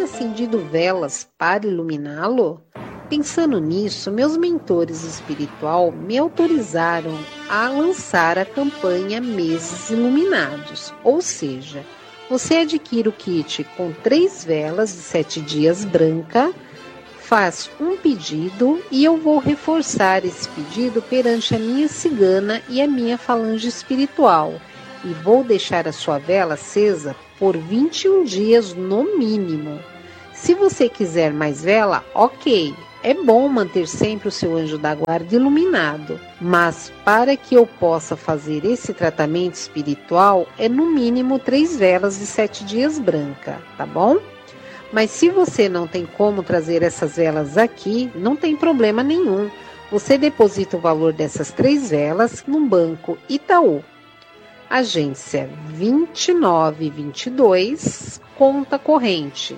acendido velas para iluminá-lo? Pensando nisso, meus mentores espiritual me autorizaram a lançar a campanha Meses Iluminados, ou seja, você adquire o kit com 3 velas de 7 dias branca, faz um pedido e eu vou reforçar esse pedido perante a minha cigana e a minha falange espiritual e vou deixar a sua vela acesa por 21 dias no mínimo. Se você quiser mais vela, ok. É bom manter sempre o seu anjo da guarda iluminado, mas para que eu possa fazer esse tratamento espiritual, é no mínimo 3 velas de 7 dias branca, tá bom? Mas se você não tem como trazer essas velas aqui, não tem problema nenhum. Você deposita o valor dessas 3 velas num banco Itaú. Agência 2922, conta corrente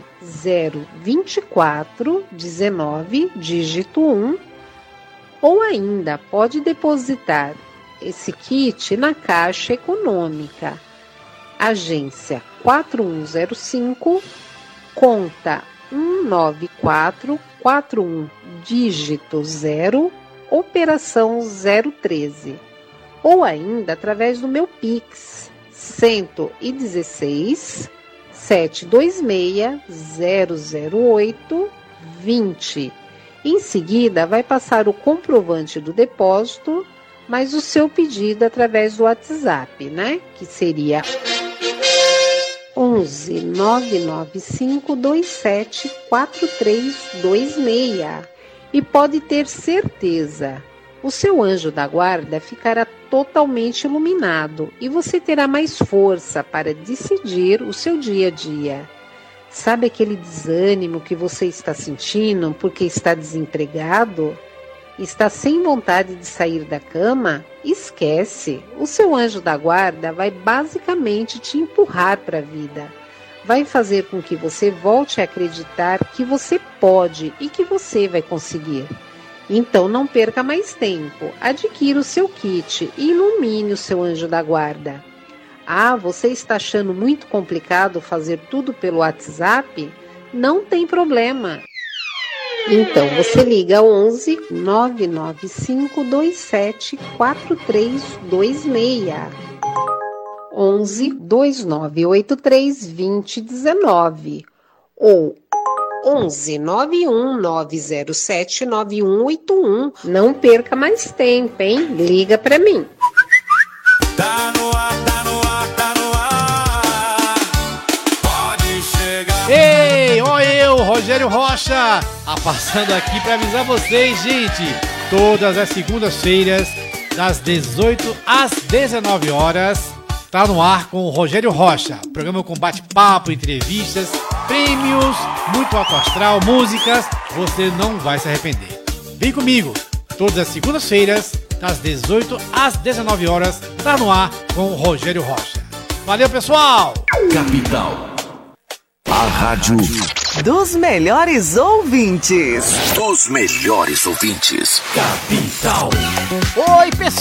02419, dígito 1, ou ainda pode depositar esse kit na Caixa Econômica, agência 4105, conta 19441, dígito 0, operação 013. Ou ainda através do meu Pix, 116 726 008 20. Em seguida, vai passar o comprovante do depósito, mais o seu pedido através do WhatsApp, né? Que seria 11 995 27 4326. E pode ter certeza, o seu anjo da guarda ficará totalmente iluminado e você terá mais força para decidir o seu dia a dia. Sabe aquele desânimo que você está sentindo porque está desempregado? Está sem vontade de sair da cama? Esquece! O seu anjo da guarda vai basicamente te empurrar para a vida. Vai fazer com que você volte a acreditar que você pode e que você vai conseguir. Então não perca mais tempo, adquira o seu kit e ilumine o seu anjo da guarda. Ah, você está achando muito complicado fazer tudo pelo WhatsApp? Não tem problema. Então você liga 11 995 27 4326. 11 2983 2019 ou 11 91 907 9181. Não perca mais tempo, hein? Liga pra mim. Tá no ar, tá no ar, tá no ar. Pode chegar. Ei, ó eu, Rogério Rocha, passando aqui pra avisar vocês, gente. Todas as segundas-feiras, das 18 às 19 horas, tá no ar com o Rogério Rocha. Programa com bate-papo, entrevistas, prêmios, muito alto astral, músicas, você não vai se arrepender. Vem comigo, todas as segundas-feiras, das 18 às 19 horas, tá no ar com o Rogério Rocha. Valeu, pessoal! Capital, a rádio dos melhores ouvintes. dos melhores ouvintes. Capital. Oi, pessoal!